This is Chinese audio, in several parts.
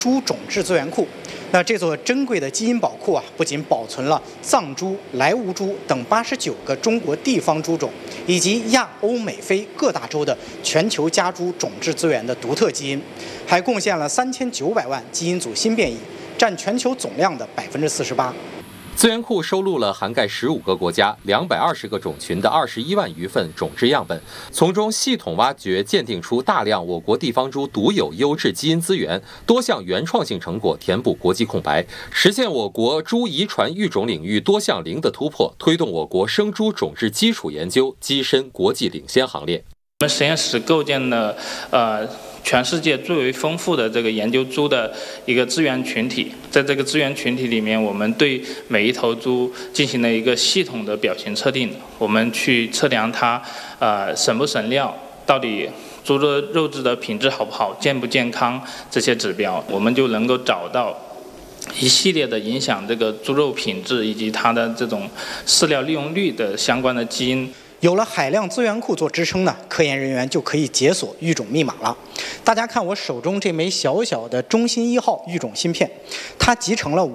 猪种质资源库。那这座珍贵的基因宝库啊，不仅保存了藏猪、莱芜猪等89个中国地方猪种，以及亚欧美非各大洲的全球家猪种质资源的独特基因，还贡献了3900万基因组新变异，占全球总量的48%。 资源库收录了涵盖15个国家、220个种群的21万余份种质样本，从中系统挖掘鉴定出大量我国地方猪独有优质基因资源，多项原创性成果填补国际空白，实现我国猪遗传育种领域多项零的突破，推动我国生猪种质基础研究跻身国际领先行列。 我们实验室构建了全世界最为丰富的这个研究猪的一个资源群体，在这个资源群体里面，我们对每一头猪进行了一个系统的表型测定，我们去测量它省不省料，到底猪的肉质的品质好不好，健不健康这些指标，我们就能够找到一系列的影响这个猪肉品质以及它的这种饲料利用率的相关的基因。 有了海量资源库做支撑呢，科研人员就可以解锁育种密码了。大家看我手中这枚小小的中心1号育种芯片，它集成了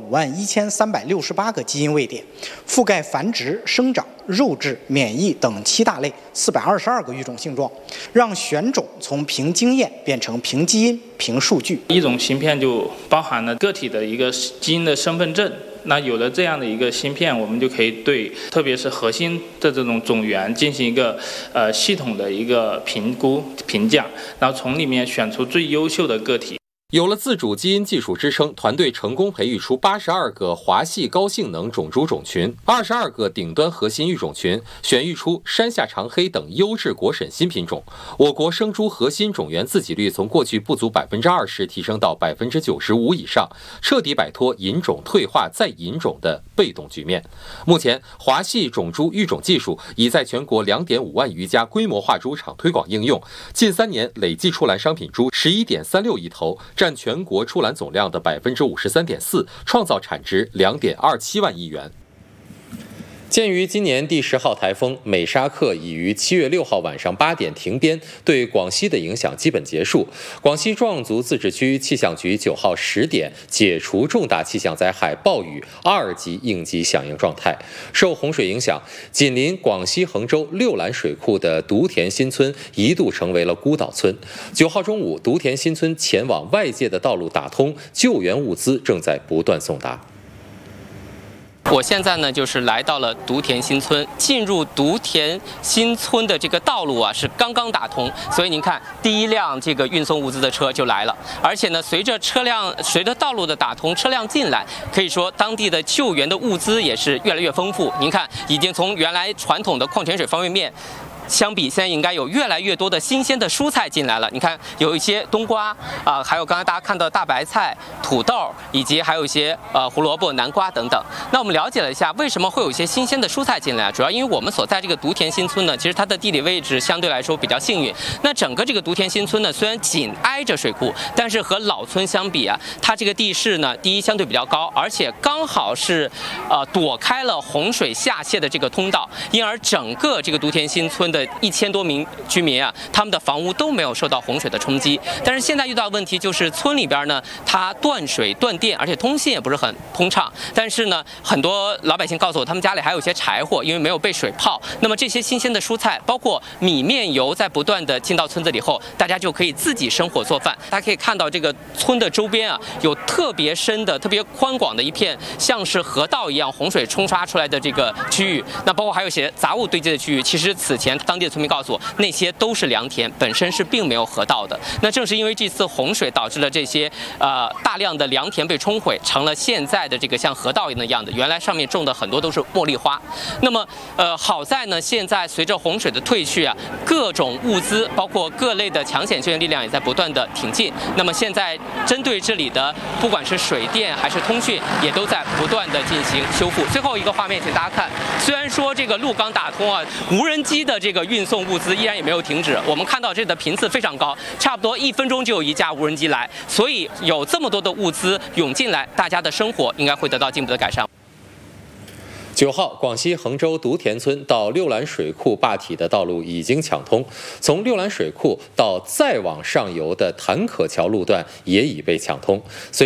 51368个基因位点，覆盖繁殖、生长、肉质、免疫等7大类422个育种性状，让选种从凭经验变成凭基因、凭数据。 一种芯片就包含了个体的一个基因的身份证。那有了这样的一个芯片，我们就可以对特别是核心的这种种源进行一个系统的一个评估评价，然后从里面选出最优秀的个体。 有了自主基因技术支撑，团队成功培育出82个华系高性能种猪种群，22个顶端核心育种群，选育出山下长黑等优质国审新品种。我国生猪核心种源自给率从过去不足20%提升到95%以上，彻底摆脱引种退化再引种的被动局面。目前，华系种猪育种技术已在全国2.5万余家规模化猪场推广应用，近3年累计出栏商品猪11.36亿头，占全国出栏总量的53.4%，创造产值2.27万亿元。鉴于今年第10号台风美沙克已于7月6号晚上8点停编，对广西的影响基本结束，广西壮族自治区气象局9号10点解除重大气象灾害暴雨2级应急响应状态。受洪水影响，紧邻广西衡州六兰水库的独田新村一度成为了孤岛村。9号中午，独田新村前往外界的道路打通，救援物资正在不断送达。 我现在呢，就是来到了独田新村，进入独田新村的这个道路啊，是刚刚打通，所以您看，第一辆这个运送物资的车就来了，而且呢，随着道路的打通，车辆进来，可以说当地的救援的物资也是越来越丰富。您看，已经从原来传统的矿泉水、方便面相比，现在应该有越来越多的新鲜的蔬菜进来了。你看，有一些冬瓜还有刚才大家看到的大白菜、土豆，以及还有一些胡萝卜、南瓜等等。那我们了解了一下，为什么会有一些新鲜的蔬菜进来，主要因为我们所在这个独田新村呢，其实它的地理位置相对来说比较幸运。那整个这个独田新村呢，虽然紧挨着水库，但是和老村相比啊，它这个地势呢，第一相对比较高，而且刚好是躲开了洪水下泄的这个通道，因而整个这个独田新村的1000多名居民啊，他们的房屋都没有受到洪水的冲击。但是现在遇到的问题就是村里边呢，它断水断电，而且通信也不是很通畅。但是呢，很多老百姓告诉我，他们家里还有一些柴火，因为没有被水泡。那么这些新鲜的蔬菜，包括米面油，在不断的进到村子里后，大家就可以自己生火做饭。大家可以看到这个村的周边啊，有特别深的、特别宽广的一片，像是河道一样洪水冲刷出来的这个区域。那包括还有一些杂物堆积的区域，其实此前当地的村民告诉我，那些都是良田，本身是并没有河道的。那正是因为这次洪水导致了这些大量的良田被冲毁，成了现在的这个像河道一样的样子。原来上面种的很多都是茉莉花。那么好在呢，现在随着洪水的退去啊，各种物资包括各类的抢险救援力量也在不断的挺进。那么现在针对这里的不管是水电还是通讯，也都在不断的进行修复。最后一个画面，请大家看，虽然说这个路刚打通啊，无人机的这个运送物资依然也没有停止。我们看到这里的频次非常高，差不多1分钟就有一架无人机来，所以有这么多的物资涌进来，大家的生活应该会得到进一步的改善。 9号，广西衡州独田村到六兰水库坝体的道路已经抢通，从六兰水库到再往上游的谭可桥路段也已被抢通。